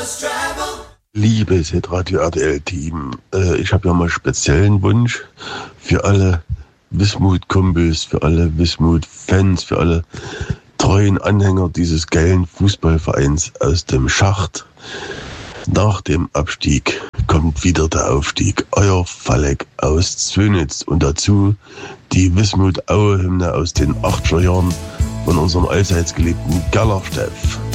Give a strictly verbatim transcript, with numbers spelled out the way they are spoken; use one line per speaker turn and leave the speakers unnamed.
Liebes Hitradio R T L-Team, äh, ich habe ja mal speziellen Wunsch für alle Wismut-Kumpels, für alle Wismut-Fans, für alle treuen Anhänger dieses geilen Fußballvereins aus dem Schacht. Nach dem Abstieg kommt wieder der Aufstieg. Euer Falleck aus Zwönitz und dazu die Wismut-Aue-Hymne aus den achtziger Jahren von unserem allseits geliebten Gallersteff.